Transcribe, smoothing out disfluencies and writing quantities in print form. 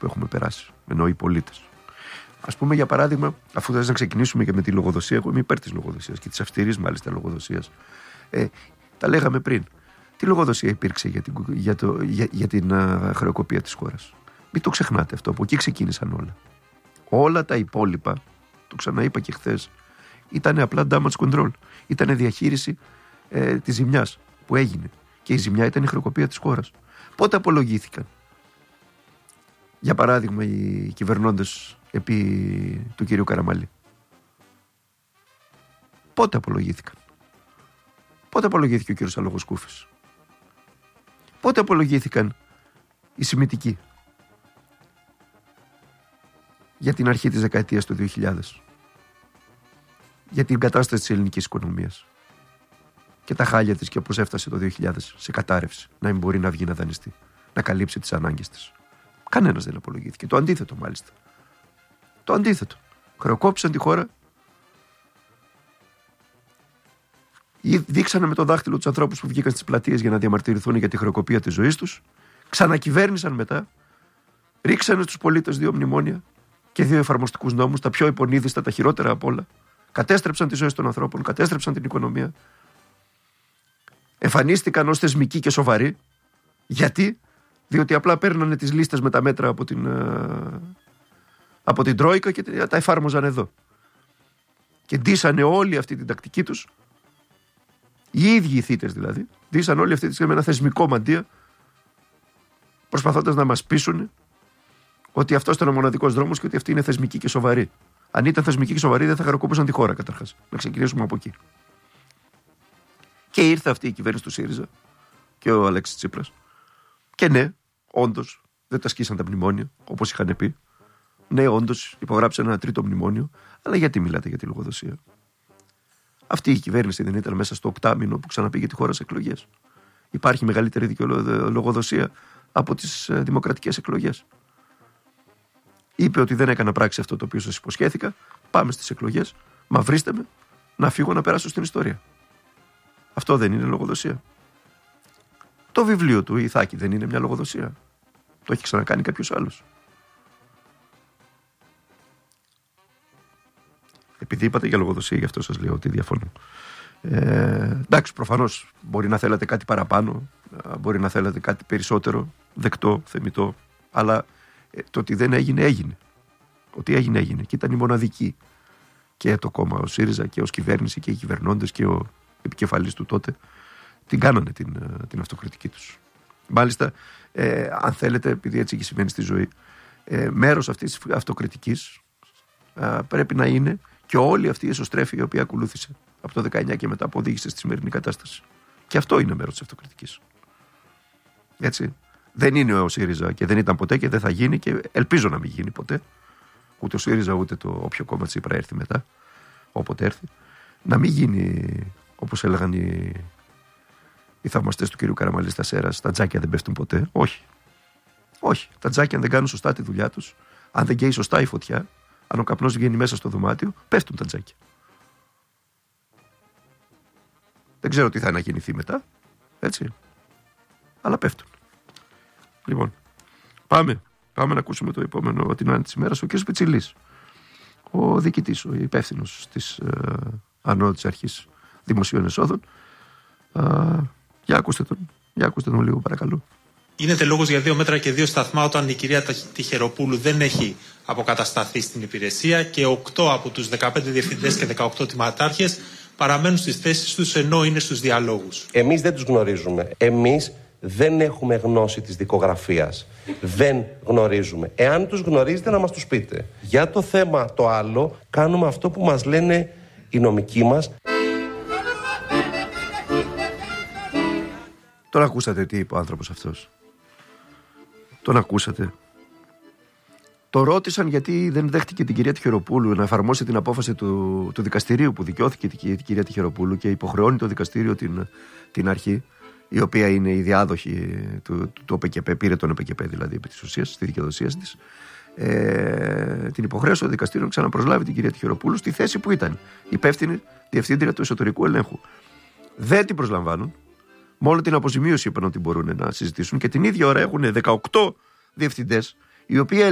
που έχουμε περάσει, ενώ οι πολίτες. Ας πούμε, για παράδειγμα, αφού θες να ξεκινήσουμε και με τη λογοδοσία, εγώ είμαι υπέρ της λογοδοσίας και της αυστηρής μάλιστα λογοδοσίας. Τα λέγαμε πριν. Τι λογοδοσία υπήρξε για την χρεοκοπία της χώρας? Μην το ξεχνάτε αυτό, από εκεί ξεκίνησαν όλα. Όλα τα υπόλοιπα, το ξαναείπα και χθες, ήταν απλά damage control. Ήταν διαχείριση της ζημιάς που έγινε. Και η ζημιά ήταν η χρεοκοπία της χώρας. Πότε απολογήθηκαν, για παράδειγμα, οι κυβερνώντες επί του κυρίου Καραμαλή? Πότε απολογήθηκαν? Πότε απολογήθηκε ο κύριος Αλογοσκούφης? Πότε απολογήθηκαν οι σημιτικοί για την αρχή της δεκαετίας του 2000, για την κατάσταση της ελληνικής οικονομίας και τα χάλια της και πώς έφτασε το 2000 σε κατάρρευση, να μην μπορεί να βγει να δανειστεί, να καλύψει τις ανάγκες της? Κανένας δεν απολογήθηκε. Το αντίθετο, μάλιστα. Το αντίθετο. Χρεοκόπησαν τη χώρα, δείξανε με το δάχτυλο τους ανθρώπους που βγήκαν στις πλατείες για να διαμαρτυρηθούν για τη χρεοκοπία της ζωής τους, ξανακυβέρνησαν μετά, ρίξανε στους πολίτες 2 μνημόνια και 2 εφαρμοστικούς νόμους, τα πιο υπονείδηστα, τα χειρότερα απ' όλα. Κατέστρεψαν τις ζωές των ανθρώπων, κατέστρεψαν την οικονομία. Εμφανίστηκαν ως θεσμικοί και σοβαροί. Γιατί? Διότι απλά παίρνανε τις λίστες με τα μέτρα από την Τρόικα και τα εφάρμοζαν εδώ. Και ντύσανε όλη αυτή την τακτική τους, οι ίδιοι οι θύτες δηλαδή, ντύσαν όλη αυτή τη στιγμή με ένα θεσμικό μαντεία, προσπαθώντας να μας πείσουν ότι αυτός ήταν ο μοναδικός δρόμος και ότι αυτοί είναι θεσμικοί και σοβαροί. Αν ήταν θεσμικοί και σοβαροί, δεν θα χαροκοπούσαν τη χώρα καταρχάς. Να ξεκινήσουμε από εκεί. Και ήρθε αυτή η κυβέρνηση του ΣΥΡΙΖΑ και ο Αλέξης Τσίπρας. Και ναι, όντως δεν τα σκίσαν τα μνημόνια, όπως είχαν πει. Ναι, όντως υπογράψαν ένα 3ο μνημόνιο. Αλλά γιατί μιλάτε για τη λογοδοσία? Αυτή η κυβέρνηση δεν ήταν μέσα στο οκτάμηνο που ξαναπήγε τη χώρα σε εκλογές? Υπάρχει μεγαλύτερη λογοδοσία από τις δημοκρατικές εκλογές? Είπε ότι δεν έκανα πράξη αυτό το οποίο σας υποσχέθηκα. Πάμε στις εκλογές. Μα βρίστε με να φύγω να περάσω στην ιστορία. Αυτό δεν είναι λογοδοσία? Το βιβλίο του, η Ιθάκη, δεν είναι μια λογοδοσία? Το έχει ξανακάνει κάποιος άλλος? Επειδή είπατε για λογοδοσία, γι' αυτό σας λέω ότι διαφωνώ. Εντάξει, προφανώς μπορεί να θέλατε κάτι παραπάνω, μπορεί να θέλατε κάτι περισσότερο, δεκτό, θεμιτό, αλλά το ότι δεν έγινε, έγινε. Ότι έγινε, έγινε. Και ήταν η μοναδική. Και το κόμμα, ο ΣΥΡΙΖΑ και ως κυβέρνηση και οι κυβερνώντες και ο επικεφαλής του τότε, την κάνανε την αυτοκριτική τους. Μάλιστα, αν θέλετε, επειδή έτσι έχει συμβαίνει στη ζωή, μέρος αυτής της αυτοκριτικής πρέπει να είναι και όλη αυτή η εσωστρέφεια η οποία ακολούθησε από το 19 και μετά που οδήγησε στη σημερινή κατάσταση. Και αυτό είναι μέρος της αυτοκριτικής. Έτσι. Δεν είναι ο ΣΥΡΙΖΑ και δεν ήταν ποτέ και δεν θα γίνει και ελπίζω να μην γίνει ποτέ. Ούτε ο ΣΥΡΙΖΑ ούτε το όποιο κόμμα Τσίπρα έρθει μετά, όποτε έρθει, να μην γίνει όπως έλεγαν οι θαυμαστές του κυρίου Καραμαλή στα Σέρας, τα τζάκια δεν πέφτουν ποτέ. Όχι. Όχι. Τα τζάκια, αν δεν κάνουν σωστά τη δουλειά τους, αν δεν καίει σωστά η φωτιά, αν ο καπνός βγαίνει μέσα στο δωμάτιο, πέφτουν τα τζάκια. Δεν ξέρω τι θα ανακοινηθεί μετά. Έτσι. Αλλά πέφτουν. Λοιπόν, πάμε να ακούσουμε το επόμενο, την άλλη της ημέρας, ο κ. Πιτσιλής, ο διοικητής, ο υπεύθυνος της Ανώτατης Αρχής Δημοσίων Εσόδων. Για ακούστε τον λίγο, παρακαλώ. Γίνεται λόγος για 2 μέτρα και 2 σταθμά όταν η κυρία Τυχεροπούλου δεν έχει αποκατασταθεί στην υπηρεσία και 8 από τους 15 διευθυντές και 18 τιμματάρχες παραμένουν στις θέσεις τους ενώ είναι στους διαλόγους. Εμείς δεν τους γνωρίζουμε. Εμείς δεν έχουμε γνώση της δικογραφίας. Δεν γνωρίζουμε. Εάν τους γνωρίζετε, να μας τους πείτε. Για το θέμα το άλλο, κάνουμε αυτό που μας λένε οι νομικοί μας. Τον ακούσατε τι είπε ο άνθρωπος αυτός? Τον ακούσατε? Το ρώτησαν γιατί δεν δέχτηκε την κυρία Τυχεροπούλου να εφαρμόσει την απόφαση του δικαστηρίου που δικαιώθηκε την κυρία Τυχεροπούλου και υποχρεώνει το δικαστήριο την αρχή, η οποία είναι η διάδοχη του ΟΠΚΠ, πήρε τον ΟΠΚΠ δηλαδή επί της ουσίας, στη δικαιοδοσία της, την υποχρέωσε το δικαστήριο να ξαναπροσλάβει την κυρία Τυχεροπούλου στη θέση που ήταν υπεύθυνη διευθύντρια του εσωτερικού ελέγχου. Δεν την προσλαμβάνουν. Μόνο την αποζημίωση είπαν ότι μπορούν να συζητήσουν και την ίδια ώρα έχουν 18 διευθυντές οι οποίοι